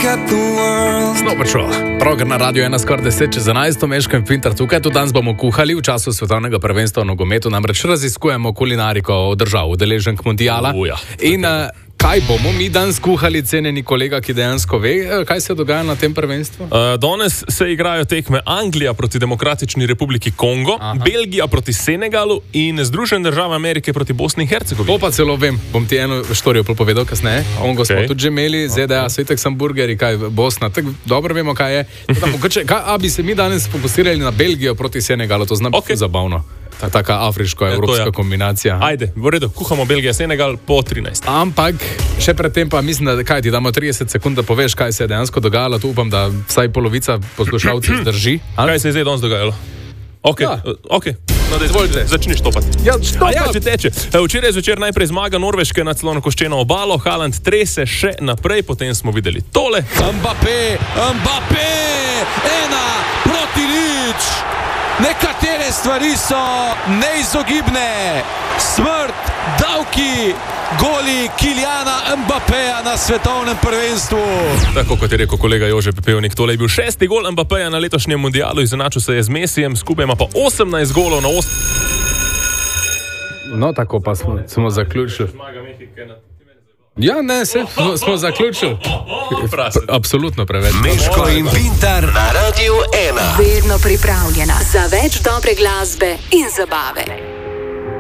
Snow Patrol, program na Radio 1 skoraj 10:11, Meško in Pintar tukaj. Tudi danes bomo kuhali v času svetovnega prvenstva v nogometu, namreč raziskujemo kulinariko držav, udeleženk mundiala. In kaj bomo mi danes kuhali, cenjeni kolega, ki dejansko ve, kaj se dogaja na tem prvenstvu? Danes se igrajo tekme Anglija proti Demokratični republiki Kongo, Belgija proti Senegalu in Združene države Amerike proti Bosni in Hercegovini. To pa celo vem, bom ti eno štorijo povedal kasneje. Kongo smo tudi že imeli, ZDA, svetek hamburgeri, kaj Bosna, tako dobro vemo, kaj je. A bi se mi danes fokusirali na Belgijo proti Senegalu, to znam zabavno. Taka afriško-evropska kombinacija. Ajde, v redu, kuhamo Belgija, Senegal po 13. Ampak še predtem pa mislim, da kaj ti damo 30 sekund, da poveš, kaj se je dejansko dogajalo. Tu upam, da vsaj polovica poslušalcev zdrži. Kaj se je zdaj danes dogajalo? Ok. No, izvolite. Začni štopati. Ja, štopati. Že teče. Včeraj zvečer najprej zmaga Norveške nad slonokoščeno obalo, Haaland trese še naprej, potem smo videli tole. Mbappé, 1-0. Nekatere stvari so neizogibne. Smrt, davki, goli Kyliana Mbappéja na svetovnem prvenstvu. Tako kot je rekel kolega Jože Pepevnik, tole je bil 6. gol Mbappéja na letošnjem mundialu, izenačil se je z Messijem, skupaj ima pa 18 golov na 8. No, tako pa smo zaključili. Ja, ne, smo zaključili. Absolutno preveč. Meško in Pintar na Radio 1. Vedno pripravljena za več dobre glasbe in zabave.